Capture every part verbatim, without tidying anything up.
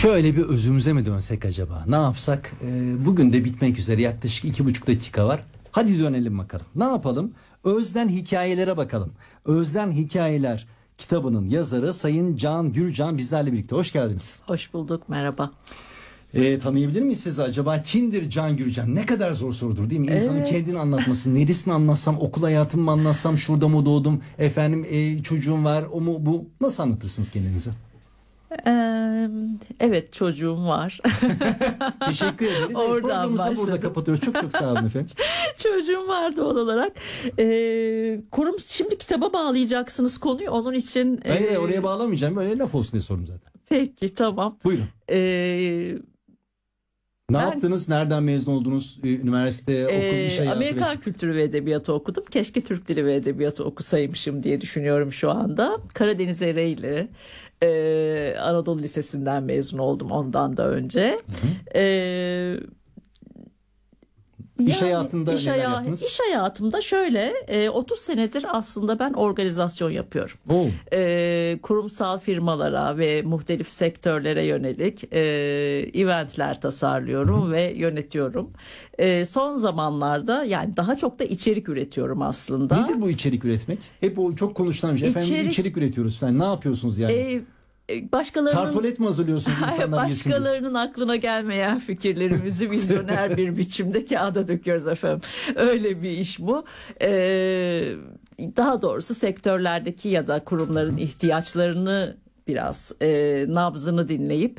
Şöyle bir özümüze mi dönsek acaba? Ne yapsak? Ee, bugün de bitmek üzere, yaklaşık iki buçuk dakika var. Hadi dönelim bakalım. Ne yapalım? Özden hikayelere bakalım. Özden Hikayeler kitabının yazarı Sayın Can Gürcan bizlerle birlikte. Hoş geldiniz. Hoş bulduk, merhaba. Ee, tanıyabilir miyiz sizi acaba? Kimdir Can Gürcan? Ne kadar zor sorudur değil mi? İnsanın Evet. kendini anlatması. Neresini anlatsam, okul hayatımı mı anlatsam, şurada mı doğdum, efendim e, çocuğum var, o mu bu? Nasıl anlatırsınız kendinizi? Ee, evet, çocuğum var. Teşekkür ederiz. Oradan Programımızı burada başladım. kapatıyoruz. Çok çok sağ olun efendim. Çocuğum var doğal olarak. Ee, kurum şimdi kitaba bağlayacaksınız konuyu. Onun için... Hayır e, oraya bağlamayacağım. Böyle laf olsun diye sordum zaten. Peki, tamam. Buyurun. Ee, Ne ben- yaptınız? Nereden mezun oldunuz? Ee, Üniversite, okul, Ee, iş hayatı Amerikan vesaire. Kültürü ve Edebiyatı okudum. Keşke Türk Dili ve Edebiyatı okusaymışım diye düşünüyorum şu anda. Karadeniz Ereğli e, Anadolu Lisesi'nden mezun oldum ondan da önce. Ee, İş hayatında iş neler haya- yaptınız? İş hayatımda şöyle e, otuz senedir aslında ben organizasyon yapıyorum. Oo. E, kurumsal firmalara ve muhtelif sektörlere yönelik e, eventler tasarlıyorum ve yönetiyorum. E, son zamanlarda yani daha çok da içerik üretiyorum aslında. Nedir bu içerik üretmek? Hep o çok konuşulan bir şey. Efendim biz İçerik- içerik üretiyoruz falan. Ne yapıyorsunuz yani? E, e, başkalarının Tartolet mi hazırlıyorsunuz insanlar yesin diye? Başkalarının aklına gelmeyen fikirlerimizi vizyoner bir biçimde kağıda döküyoruz efendim. Öyle bir iş bu. Ee, daha doğrusu sektörlerdeki ya da kurumların ihtiyaçlarını biraz e, nabzını dinleyip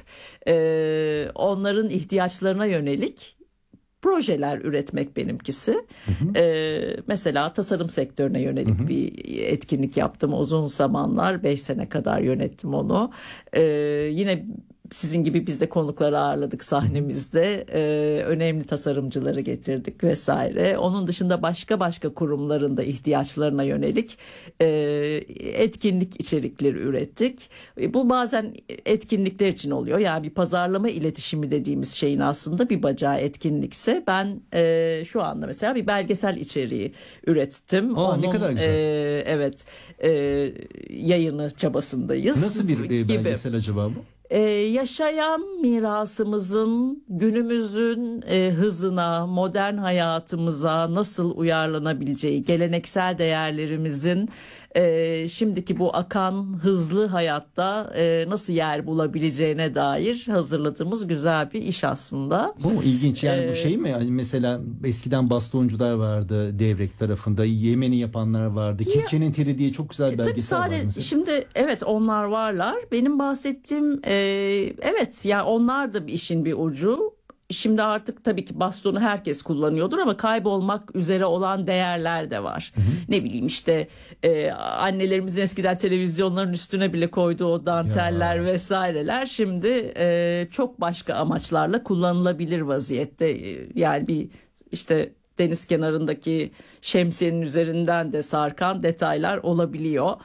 e, onların ihtiyaçlarına yönelik projeler üretmek benimkisi. Ee, mesela tasarım sektörüne yönelik bir etkinlik yaptım uzun zamanlar. Beş sene kadar yönettim onu. Ee, yine sizin gibi biz de konukları ağırladık sahnemizde. Ee, önemli tasarımcıları getirdik vesaire. Onun dışında başka başka kurumların da ihtiyaçlarına yönelik e, etkinlik içerikleri ürettik. E, bu bazen etkinlikler için oluyor. Yani bir pazarlama iletişimi dediğimiz şeyin aslında bir bacağı etkinlikse ben e, şu anda mesela bir belgesel içeriği ürettim. Aa, ne kadar güzel. e, evet e, yayını çabasındayız. Nasıl bir e, gibi. belgesel acaba bu? Ee, yaşayan mirasımızın günümüzün e, hızına, modern hayatımıza nasıl uyarlanabileceği, geleneksel değerlerimizin e, şimdiki bu akan hızlı hayatta e, nasıl yer bulabileceğine dair hazırladığımız güzel bir iş aslında. Bu ilginç yani bu Ee, şey mi? Yani mesela eskiden bastoncular vardı Devrek tarafında. Yemen'i yapanlar vardı. Keçenin Teli diye çok güzel E, Tabii belgesel var sadece mesela. şimdi evet onlar varlar. Benim bahsettiğim e, evet yani onlar da bir işin bir ucu. Şimdi artık tabii ki bastonu herkes kullanıyordur ama kaybolmak üzere olan değerler de var. Ne bileyim işte e, annelerimizin eskiden televizyonların üstüne bile koyduğu o danteller Ya. vesaireler şimdi e, çok başka amaçlarla kullanılabilir vaziyette. E, Yani bir işte deniz kenarındaki şemsiyenin üzerinden de sarkan detaylar olabiliyor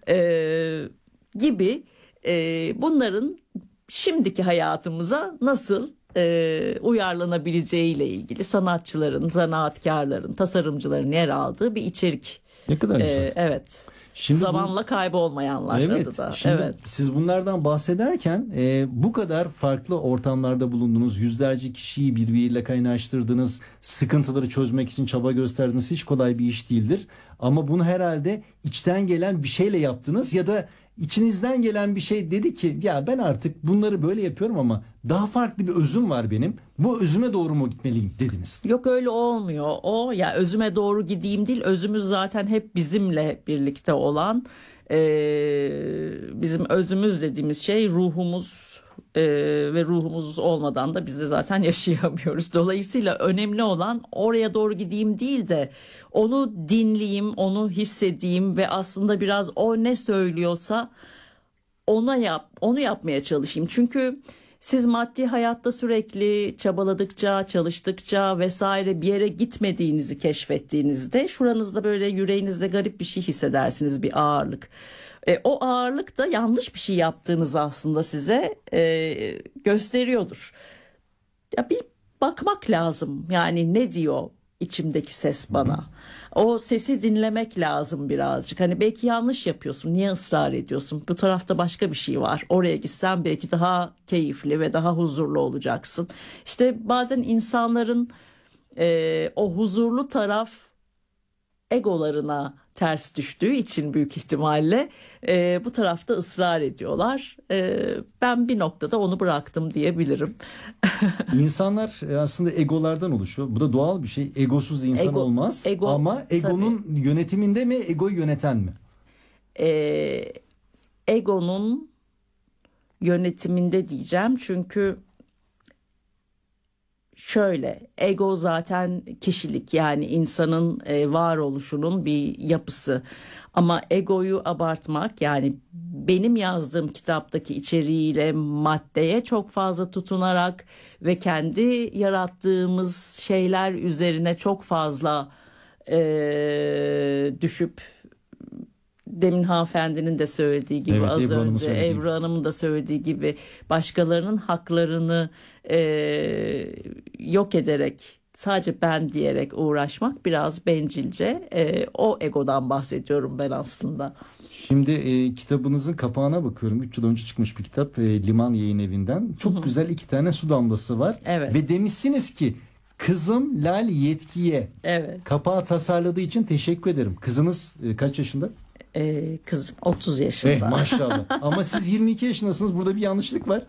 Ee, gibi Ee, bunların şimdiki hayatımıza nasıl e, uyarlanabileceğiyle ilgili sanatçıların, zanaatkarların, tasarımcıların yer aldığı bir içerik. Ne kadar Ee, güzel. evet. Şimdi bu- Zamanla kaybolmayanlar Evet. adı da. Şimdi Evet. siz bunlardan bahsederken e, bu kadar farklı ortamlarda bulundunuz. Yüzlerce kişiyi birbiriyle kaynaştırdınız. Sıkıntıları çözmek için çaba gösterdiniz. Hiç kolay bir iş değildir. Ama bunu herhalde içten gelen bir şeyle yaptınız ya da içinizden gelen bir şey dedi ki ya ben artık bunları böyle yapıyorum ama daha farklı bir özüm var benim. Bu özüme doğru mu gitmeliyim dediniz. Yok öyle olmuyor. O ya özüme doğru gideyim değil. Özümüz zaten hep bizimle birlikte olan e, bizim özümüz dediğimiz şey ruhumuz e, ve ruhumuz olmadan da biz de zaten yaşayamıyoruz. Dolayısıyla önemli olan oraya doğru gideyim değil de onu dinleyeyim, onu hissedeyim ve aslında biraz o ne söylüyorsa ona yap, onu yapmaya çalışayım. Çünkü siz maddi hayatta sürekli çabaladıkça, çalıştıkça vesaire bir yere gitmediğinizi keşfettiğinizde şuranızda böyle yüreğinizde garip bir şey hissedersiniz, bir ağırlık. E, o ağırlık da yanlış bir şey yaptığınızı aslında size e, gösteriyordur. Ya bir bakmak lazım. Yani ne diyor içimdeki ses bana? O sesi dinlemek lazım birazcık. Hani belki yanlış yapıyorsun. Niye ısrar ediyorsun? Bu tarafta başka bir şey var. Oraya gitsen belki daha keyifli ve daha huzurlu olacaksın. İşte bazen insanların e, o huzurlu taraf egolarına ters düştüğü için büyük ihtimalle e, bu tarafta ısrar ediyorlar. E, ben bir noktada onu bıraktım diyebilirim. İnsanlar e, aslında egolardan oluşuyor. Bu da doğal bir şey. Egosuz insan Ego- olmaz. ego, Ama egonun yönetiminde mi, egoyu yöneten mi? E, egonun yönetiminde diyeceğim, çünkü şöyle, ego zaten kişilik, yani insanın e, varoluşunun bir yapısı, ama egoyu abartmak, yani benim yazdığım kitaptaki içeriğiyle maddeye çok fazla tutunarak ve kendi yarattığımız şeyler üzerine çok fazla e, düşüp, demin hanımefendinin de söylediği gibi, Evet, az Ebru Hanım'ın önce söylediği Ebru gibi. Hanım'ın da söylediği gibi, başkalarının haklarını e, yok ederek, sadece ben diyerek uğraşmak biraz bencilce. E, o egodan bahsediyorum ben aslında. Şimdi e, kitabınızın kapağına bakıyorum. üç yıl önce çıkmış bir kitap. e, Liman Yayın Evi'nden. Çok güzel iki tane su damlası var. Evet. Ve demişsiniz ki kızım Lal Yetkiye. Evet. Kapağı tasarladığı için teşekkür ederim. Kızınız e, kaç yaşında? E, kızım otuz yaşında. Eh maşallah. Ama siz yirmi iki yaşındasınız. Burada bir yanlışlık var.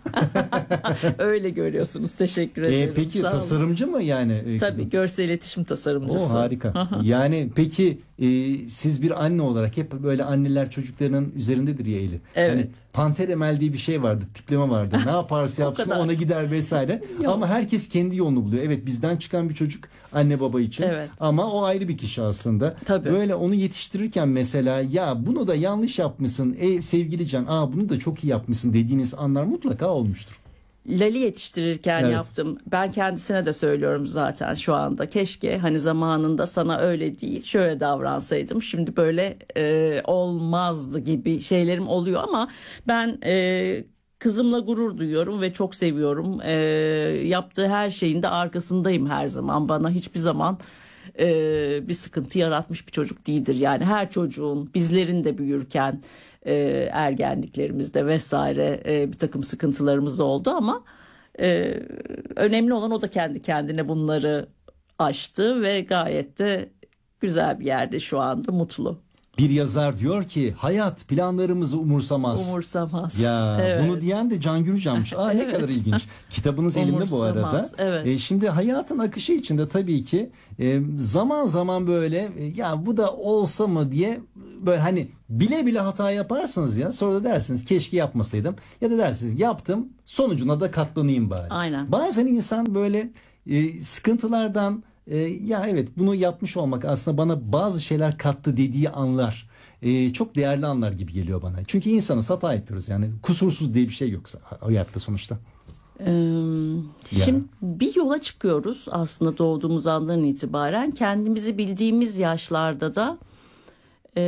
Öyle görüyorsunuz. Teşekkür E, ederim. peki Sağ olun. tasarımcı mı yani? e, Tabii, kızın? görsel iletişim tasarımcısı. O harika. Yani peki e, siz bir anne olarak, hep böyle anneler çocuklarının üzerindedir ya eli. Evet. Hani panter emel diye bir şey vardı, tipleme vardı. Ne yaparsa O yapsın kadar. ona gider vesaire. Yok. Ama herkes kendi yolunu buluyor. Evet, bizden çıkan bir çocuk anne baba için. Evet. Ama o ayrı bir kişi aslında. Tabii. Böyle onu yetiştirirken mesela, ya bunu da yanlış yapmışsın ey sevgili Can, aa bunu da çok iyi yapmışsın dediğiniz anlar mutlaka olmuştur. Lali yetiştirirken Evet. yaptım. Ben kendisine de söylüyorum zaten şu anda. Keşke hani zamanında sana öyle değil, şöyle davransaydım, şimdi böyle e, olmazdı gibi şeylerim oluyor, ama ben e, kızımla gurur duyuyorum ve çok seviyorum. E, yaptığı her şeyin de arkasındayım her zaman. Bana hiçbir zaman e, bir sıkıntı yaratmış bir çocuk değildir. Yani her çocuğun, bizlerin de büyürken e, ergenliklerimizde vesaire e, bir takım sıkıntılarımız oldu, ama e, önemli olan o da kendi kendine bunları aştı ve gayet de güzel bir yerde şu anda, mutlu. Bir yazar diyor ki hayat planlarımızı umursamaz. Umursamaz. Ya Evet. bunu diyen de Can Gürcan'mış. Aa ne Evet. kadar ilginç. Kitabınız elimde bu arada. Umursamaz, evet. E, şimdi hayatın akışı içinde tabii ki e, zaman zaman böyle e, ya bu da olsa mı diye, böyle hani bile bile hata yaparsınız ya. Sonra da dersiniz keşke yapmasaydım. Ya da dersiniz yaptım, sonucuna da katlanayım bari. Aynen. Bazen insan böyle e, sıkıntılardan, e, ya evet bunu yapmış olmak aslında bana bazı şeyler kattı dediği anlar e, çok değerli anlar gibi geliyor bana. Çünkü insanız, hata yapıyoruz, yani kusursuz diye bir şey yoksa hayatta sonuçta. Ee, Şimdi bir yola çıkıyoruz aslında doğduğumuz andan itibaren. Kendimizi bildiğimiz yaşlarda da e,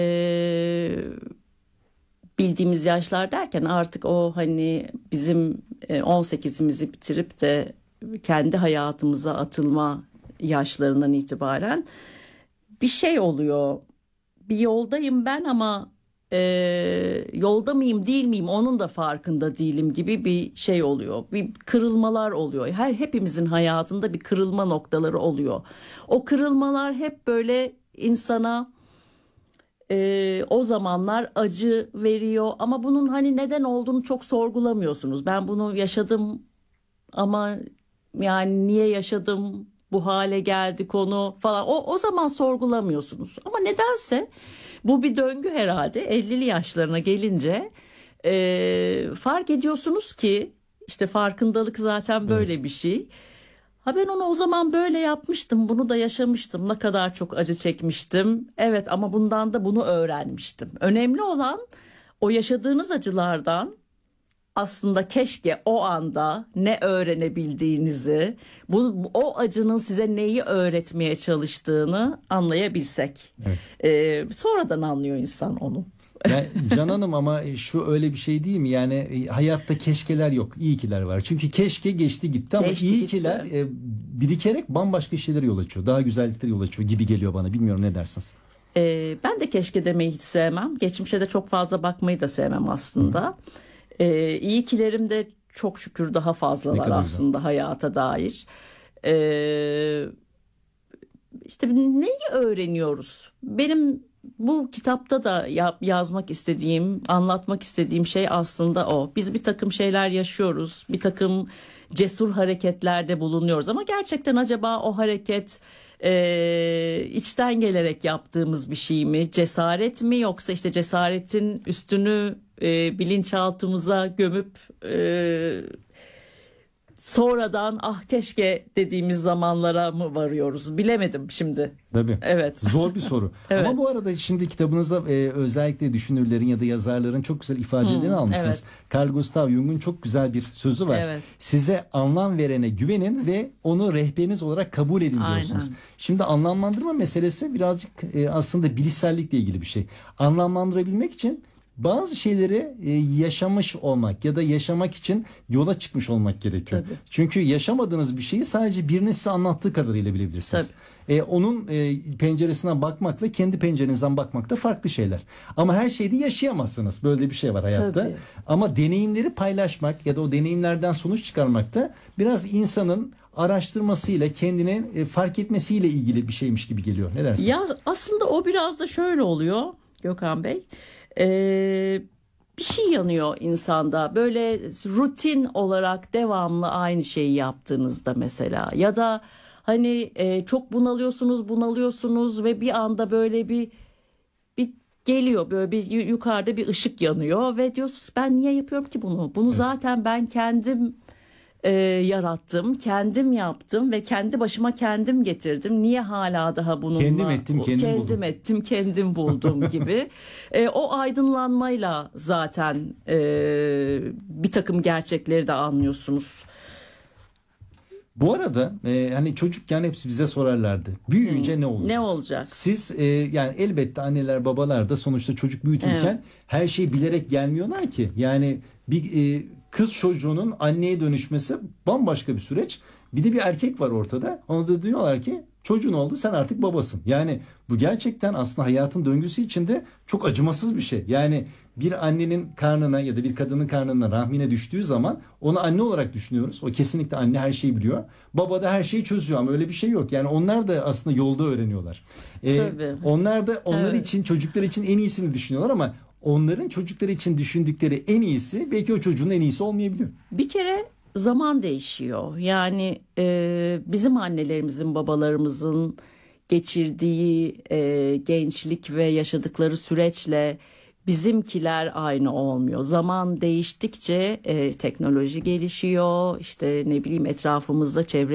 bildiğimiz yaşlar derken artık o hani bizim e, on sekizimizi bitirip de kendi hayatımıza atılma yaşlarından itibaren bir şey oluyor. Bir yoldayım ben, ama e, yolda mıyım değil miyim onun da farkında değilim gibi bir şey oluyor. Bir kırılmalar oluyor. Her hepimizin hayatında bir kırılma noktaları oluyor. O kırılmalar hep böyle insana e, o zamanlar acı veriyor, ama bunun hani neden olduğunu çok sorgulamıyorsunuz. Ben bunu yaşadım ama yani niye yaşadım, bu hale geldi konu falan, o o zaman sorgulamıyorsunuz, ama nedense bu bir döngü herhalde. ellili yaşlarına gelince e, fark ediyorsunuz ki, işte farkındalık zaten böyle Evet. bir şey. Ha ben onu o zaman böyle yapmıştım, bunu da yaşamıştım, ne kadar çok acı çekmiştim, evet, ama bundan da bunu öğrenmiştim. Önemli olan o yaşadığınız acılardan aslında keşke o anda ne öğrenebildiğinizi, bu o acının size neyi öğretmeye çalıştığını anlayabilsek. Evet. Ee, sonradan anlıyor insan onu. Yani Can Hanım, ama şu öyle bir şey değil mi? Yani e, hayatta keşkeler yok, iyi kiler var. Çünkü keşke geçti gitti, ama Geçti iyi gitti. kiler e, birikerek bambaşka şeylere yol açıyor. Daha güzelliklere yol açıyor gibi geliyor bana. Bilmiyorum, ne dersiniz? Ee, ben de keşke demeyi hiç sevmem. Geçmişe de çok fazla bakmayı da sevmem aslında. Ee, iyi kilerim de çok şükür daha Ne fazlalar kadar aslında hayata dair. Ee, işte neyi öğreniyoruz? Benim bu kitapta da yap- yazmak istediğim, anlatmak istediğim şey aslında o. Biz bir takım şeyler yaşıyoruz, bir takım cesur hareketlerde bulunuyoruz ama gerçekten acaba o hareket e, içten gelerek yaptığımız bir şey mi, cesaret mi, yoksa işte cesaretin üstünü e, bilinçaltımıza gömüp e, sonradan ah keşke dediğimiz zamanlara mı varıyoruz? Bilemedim şimdi. Tabii. Evet. Zor bir soru. Evet. Ama bu arada şimdi kitabınızda e, özellikle düşünürlerin ya da yazarların çok güzel ifadelerini Hmm, almışsınız. evet. Carl Gustav Jung'un çok güzel bir sözü var. Evet. Size anlam verene güvenin ve onu rehberiniz olarak kabul edin diyorsunuz. Aynen. Şimdi anlamlandırma meselesi birazcık e, aslında bilişsellikle ilgili bir şey. Anlamlandırabilmek için bazı şeyleri e, yaşamış olmak ya da yaşamak için yola çıkmış olmak gerekiyor. Tabii. Çünkü yaşamadığınız bir şeyi sadece birinin size anlattığı kadarıyla bilebilirsiniz. E, onun e, penceresinden bakmakla kendi pencerenizden bakmak da farklı şeyler. Ama her şeyi de yaşayamazsınız. Böyle bir şey var hayatta. Tabii. Ama deneyimleri paylaşmak ya da o deneyimlerden sonuç çıkarmak da biraz insanın araştırmasıyla, kendini e, fark etmesiyle ilgili bir şeymiş gibi geliyor. Ne dersiniz? Ya aslında o biraz da şöyle oluyor Gökhan Bey. Ee, bir şey yanıyor insanda. Böyle rutin olarak devamlı aynı şeyi yaptığınızda mesela, ya da hani e, çok bunalıyorsunuz, bunalıyorsunuz ve bir anda böyle bir bir geliyor, böyle bir yu- yukarıda bir ışık yanıyor ve diyorsunuz ben niye yapıyorum ki bunu? Bunu zaten ben kendim e, yarattım, kendim yaptım ve kendi başıma kendim getirdim. Niye hala daha bununla Kendim ettim, kendim kendim buldum. ettim, kendim buldum gibi. E, o aydınlanmayla zaten e, bir takım gerçekleri de anlıyorsunuz. Bu arada e, hani çocukken hepsi bize sorarlardı. Büyüyünce ne olacak? Ne olacak? Siz e, yani elbette anneler babalar da sonuçta çocuk büyütürken Evet. her şeyi bilerek gelmiyorlar ki. Yani bir e, kız çocuğunun anneye dönüşmesi bambaşka bir süreç. Bir de bir erkek var ortada. Ona da diyorlar ki çocuğun oldu, sen artık babasın. Yani bu gerçekten aslında hayatın döngüsü içinde çok acımasız bir şey. Yani bir annenin karnına ya da bir kadının karnına, rahmine düştüğü zaman onu anne olarak düşünüyoruz. O kesinlikle anne, her şeyi biliyor. Baba da her şeyi çözüyor ama öyle bir şey yok. Yani onlar da aslında yolda öğreniyorlar. Ee, Tabii. onlar da onlar Evet. için, çocuklar için en iyisini düşünüyorlar ama onların çocukları için düşündükleri en iyisi belki o çocuğun en iyisi olmayabiliyor. Bir kere zaman değişiyor. Yani e, bizim annelerimizin, babalarımızın geçirdiği e, gençlik ve yaşadıkları süreçle bizimkiler aynı olmuyor. Zaman değiştikçe e, teknoloji gelişiyor. İşte ne bileyim, etrafımızda, çevremizde